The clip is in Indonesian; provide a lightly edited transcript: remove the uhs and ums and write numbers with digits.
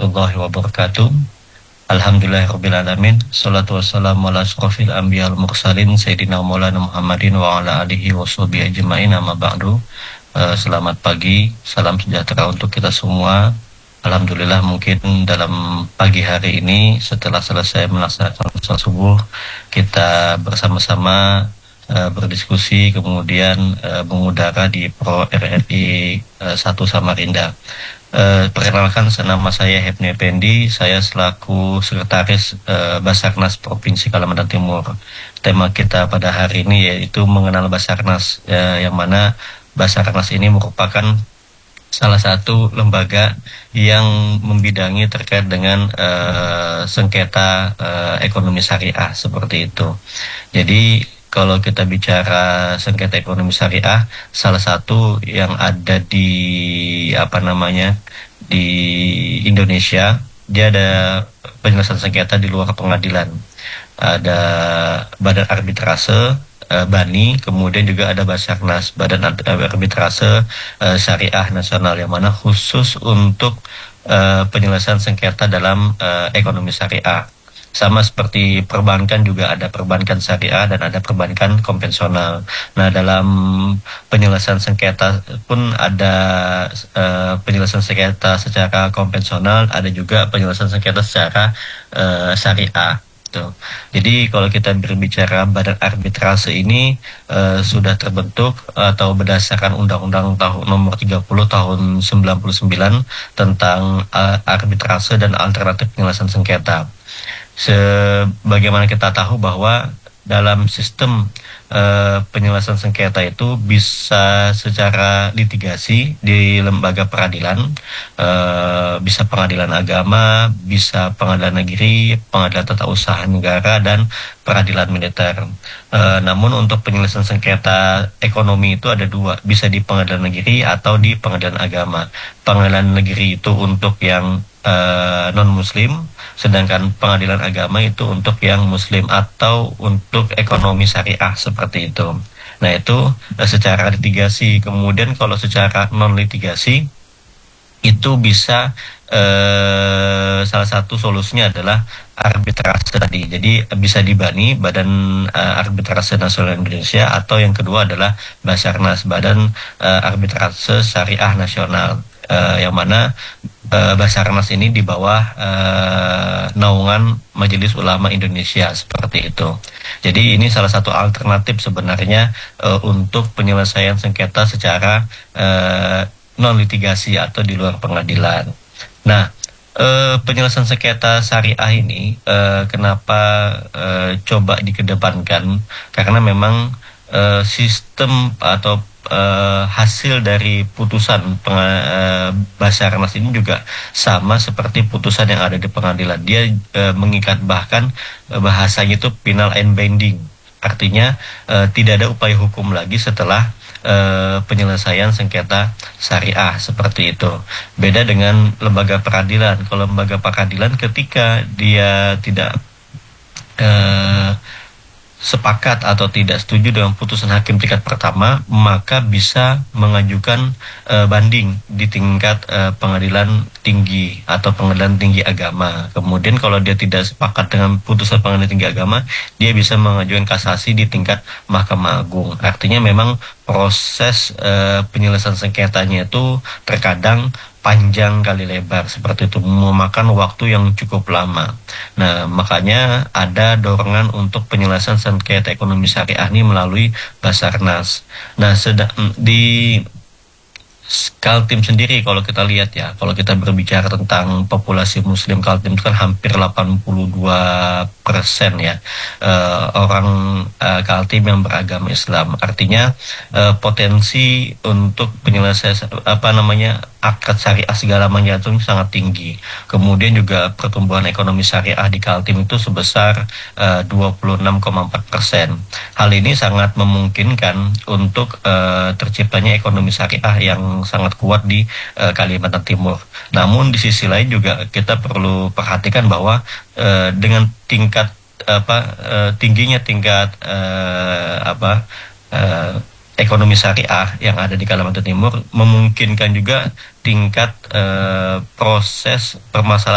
warahmatullahi wabarakatuh. Alhamdulillahirrabbilalamin. Salatu wassalamu ala asrofil anbiya wal mursalin Sayyidina Maulana Muhammadin wa ala alihi wa sahbihi ajma'in amma ba'du. Selamat pagi, salam sejahtera untuk kita semua. Alhamdulillah, mungkin dalam pagi hari ini setelah selesai melaksanakan sholat subuh, kita bersama-sama berdiskusi, kemudian mengudara di Pro RRI 1 Samarinda. Perkenalkan, nama saya Hebni Effendi, saya selaku Sekretaris Basarnas Provinsi Kalimantan Timur. Tema kita pada hari ini yaitu mengenal Basarnas, yang mana Basarnas ini merupakan salah satu lembaga yang membidangi terkait dengan sengketa ekonomi syariah seperti itu. Jadi kalau kita bicara sengketa ekonomi syariah, salah satu yang ada di di Indonesia, dia ada penyelesaian sengketa di luar pengadilan. Ada Badan Arbitrase BANI, kemudian juga ada Basarnas, Badan Arbitrase Syariah Nasional, yang mana khusus untuk penyelesaian sengketa dalam ekonomi syariah. Sama seperti perbankan, juga ada perbankan syariah dan ada perbankan konvensional. Nah, dalam penyelesaian sengketa pun ada penyelesaian sengketa secara konvensional, ada juga penyelesaian sengketa secara syariah. Tuh. Jadi kalau kita berbicara Badan Arbitrase ini sudah terbentuk atau berdasarkan Undang-Undang Nomor 30 Tahun 99 tentang arbitrase dan alternatif penyelesaian sengketa. Sebagaimana kita tahu bahwa dalam sistem penyelesaian sengketa itu bisa secara litigasi di lembaga peradilan, bisa pengadilan agama, bisa pengadilan negeri, pengadilan tata usaha negara, dan peradilan militer. Namun untuk penyelesaian sengketa ekonomi itu ada dua, bisa di pengadilan negeri atau di pengadilan agama. Pengadilan negeri itu untuk yang non-muslim, sedangkan pengadilan agama itu untuk yang muslim atau untuk ekonomi syariah seperti itu. Nah, itu secara litigasi. Kemudian kalau secara non-litigasi itu bisa salah satu solusinya adalah arbitrase tadi. Jadi bisa di BANI, Badan Arbitrase Nasional Indonesia, atau yang kedua adalah Basarnas, Badan Arbitrase Syariah Nasional, yang mana Basarnas ini di bawah naungan Majelis Ulama Indonesia seperti itu. Jadi ini salah satu alternatif sebenarnya untuk penyelesaian sengketa secara non-litigasi atau di luar pengadilan. Nah, penyelesaian sengketa syariah ini kenapa coba dikedepankan? Karena memang sistem atau hasil dari putusan Basarnas ini juga sama seperti putusan yang ada di pengadilan. Dia mengikat, bahkan bahasanya itu penal and binding. Artinya tidak ada upaya hukum lagi setelah penyelesaian sengketa syariah seperti itu. Beda dengan lembaga peradilan. Kalau lembaga peradilan, ketika dia tidak sepakat atau tidak setuju dengan putusan hakim tingkat pertama, maka bisa mengajukan banding di tingkat pengadilan tinggi atau pengadilan tinggi agama. Kemudian kalau dia tidak sepakat dengan putusan pengadilan tinggi agama, dia bisa mengajukan kasasi di tingkat Mahkamah Agung. Artinya memang proses penyelesaian sengketanya itu terkadang panjang kali lebar seperti itu, memakan waktu yang cukup lama. Nah, makanya ada dorongan untuk penyelesaian sengketa ekonomi syariah ini melalui Basarnas. Nah, di Kaltim sendiri, kalau kita lihat ya, kalau kita berbicara tentang populasi muslim, Kaltim itu kan hampir 82% ya orang Kaltim yang beragama Islam. Artinya potensi untuk penyelesaian akad syariah segala macam itu sangat tinggi. Kemudian juga pertumbuhan ekonomi syariah di Kaltim itu sebesar 26,4%. Hal ini sangat memungkinkan untuk terciptanya ekonomi syariah yang sangat kuat di Kalimantan Timur. Namun di sisi lain juga kita perlu perhatikan bahwa dengan tingkat tingginya tingkat ekonomi syariah yang ada di Kalimantan Timur memungkinkan juga tingkat proses permasalahan